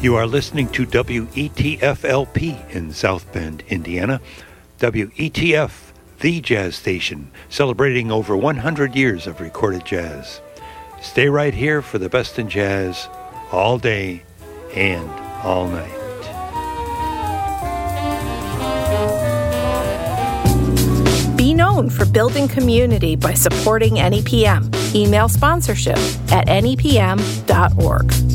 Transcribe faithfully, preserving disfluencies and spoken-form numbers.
You are listening to W E T F L P in South Bend, Indiana. W E T F, the jazz station, celebrating over one hundred years of recorded jazz. Stay right here for the best in jazz, all day and all night. Be known for building community by supporting N E P M. Email sponsorship at N E P M dot org.